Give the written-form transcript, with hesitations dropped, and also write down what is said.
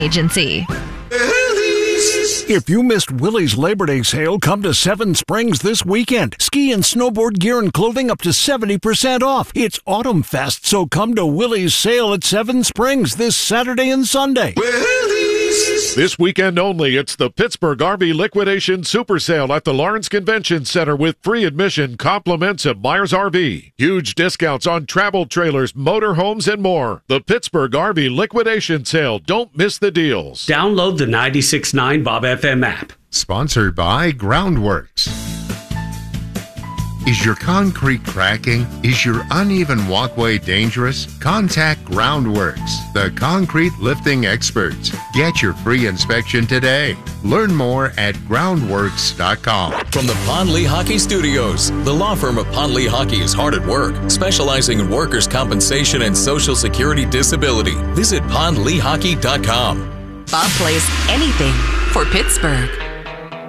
Agency. If you missed Willie's Labor Day sale, come to Seven Springs this weekend. Ski and snowboard gear and clothing up to 70% off. It's Autumn Fest, so come to Willie's sale at Seven Springs this Saturday and Sunday. This weekend only, it's the Pittsburgh RV Liquidation Super Sale at the Lawrence Convention Center with free admission, compliments at Myers RV. Huge discounts on travel trailers, motorhomes, and more. The Pittsburgh RV Liquidation Sale. Don't miss the deals. Download the 96.9 Bob FM app. Sponsored by Groundworks. Is your concrete cracking? Is your uneven walkway dangerous? Contact Groundworks, the concrete lifting experts. Get your free inspection today. Learn more at groundworks.com. From the Pond Lehocky Studios, the law firm of Pond Lehocky is hard at work, specializing in workers' compensation and Social Security disability. Visit pondlehocky.com. Bob plays anything for Pittsburgh.